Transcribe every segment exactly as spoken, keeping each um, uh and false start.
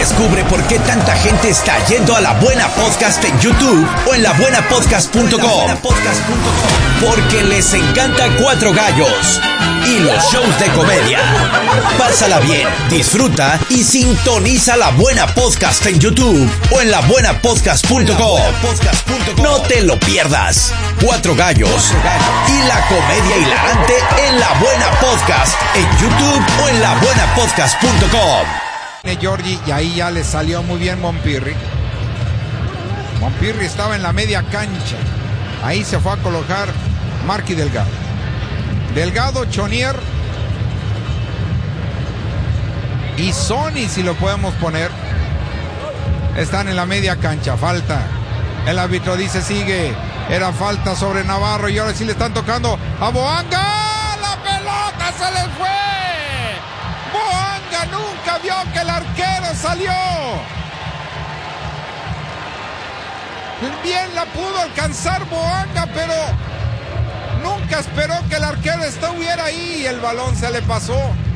Descubre por qué tanta gente está yendo a La Buena Podcast en YouTube o en la buena podcast punto com. Porque les encanta Cuatro Gallos y los shows de comedia. Pásala bien, disfruta y sintoniza La Buena Podcast en YouTube o en la buena podcast punto com. No te lo pierdas. Cuatro Gallos y la comedia hilarante en La Buena Podcast en YouTube o en la buena podcast punto com. Giorgi, y ahí ya le salió muy bien Montpirri. Montpirri estaba en la media cancha. Ahí se fue a colocar Marky Delgado. Delgado, Chonier y Sony, si lo podemos poner, están en la media cancha. Falta. El árbitro dice sigue. Era falta sobre Navarro y ahora sí le están tocando a Boanga. ¡La pelota se le fue! Boanga nunca vio que el arquero salió. Bien la pudo alcanzar Boanga, pero nunca esperó que el arquero estuviera ahí y el balón se le pasó.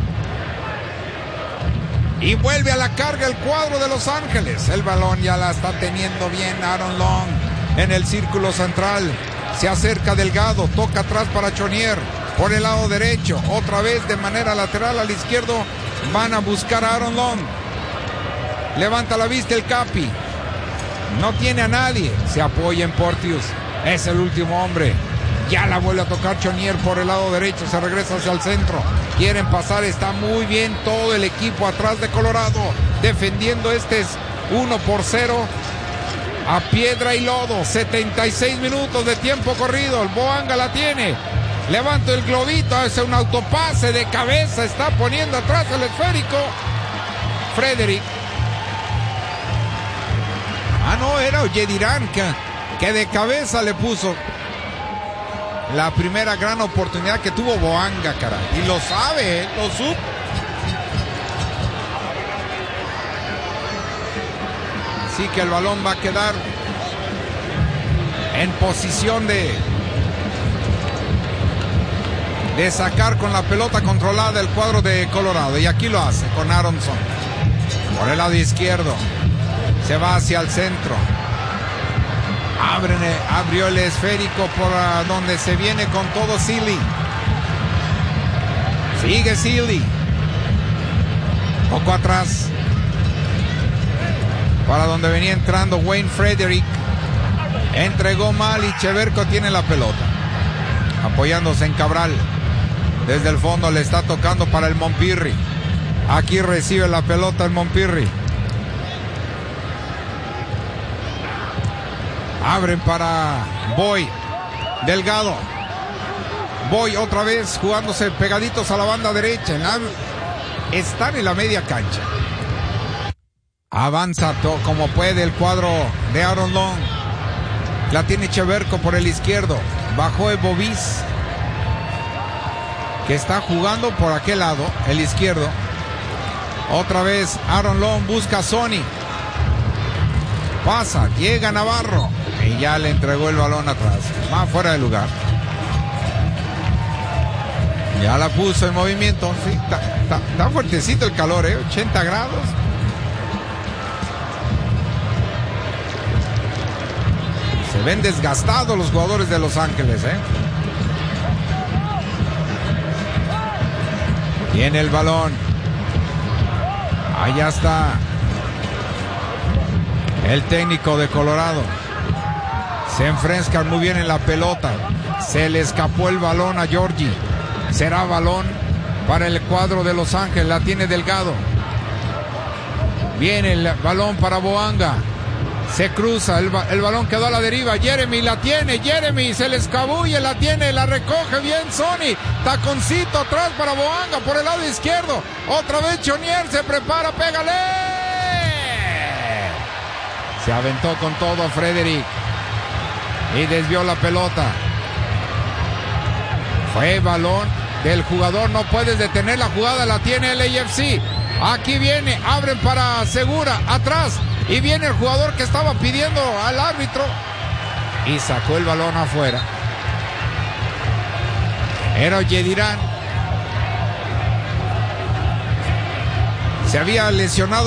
Y vuelve a la carga el cuadro de Los Ángeles. El balón ya la está teniendo bien Aaron Long en el círculo central. Se acerca Delgado, toca atrás para Chonier. Por el lado derecho, otra vez de manera lateral al izquierdo. Van a buscar a Aaron Long. Levanta la vista el Capi. No tiene a nadie. Se apoya en Porteous. Es el último hombre. Ya la vuelve a tocar Chonier por el lado derecho. Se regresa hacia el centro. Quieren pasar. Está muy bien todo el equipo atrás de Colorado. Defendiendo este es uno por cero. A piedra y lodo. setenta y seis minutos de tiempo corrido. El Boanga la tiene. Levanta el globito. Es un autopase de cabeza. Está poniendo atrás el esférico. Frederick. Ah, no, era Yedirán que, que de cabeza le puso. La primera gran oportunidad que tuvo Boanga, caray. Y lo sabe, ¿eh? Lo supo. Así que el balón va a quedar en posición de de sacar con la pelota controlada el cuadro de Colorado. Y aquí lo hace con Aronson. Por el lado izquierdo. Se va hacia el centro. Abren, abrió el esférico por uh, donde se viene con todo Sealy. Sigue Sealy. Poco atrás. Para donde venía entrando Wayne Frederick. Entregó mal y Cheverco tiene la pelota. Apoyándose en Cabral. Desde el fondo le está tocando para el Montpirri. Aquí recibe la pelota el Montpirri. Abren para Boy. Delgado. Boy otra vez jugándose pegaditos a la banda derecha. En la... Están en la media cancha. Avanza to- como puede el cuadro de Aaron Long. La tiene Cheverco por el izquierdo. Bajó el Bobis, que está jugando por aquel lado, el izquierdo. Otra vez Aaron Long busca a Sony. Pasa, llega Navarro. Y ya le entregó el balón atrás. Más fuera de lugar. Ya la puso en movimiento. Sí, está, está, está fuertecito el calor, ¿eh? ochenta grados. Se ven desgastados los jugadores de Los Ángeles, ¿eh? Tiene el balón. Allá está el técnico de Colorado. Se enfrescan muy bien en la pelota. Se le escapó el balón a Giorgi. Será balón para el cuadro de Los Ángeles. La tiene Delgado. Viene el balón para Boanga. Se cruza. El, el balón quedó a la deriva. Jeremy la tiene. Jeremy se le escabulle. La tiene. La recoge bien Sony. Taconcito atrás para Boanga por el lado izquierdo. Otra vez Chonier se prepara. Pégale. Se aventó con todo Frederick. Y desvió la pelota. Fue balón del jugador. No puedes detener la jugada. La tiene el A F C. Aquí viene. Abren para Segura. Atrás. Y viene el jugador que estaba pidiendo al árbitro. Y sacó el balón afuera. Era Yedirán. Se había lesionado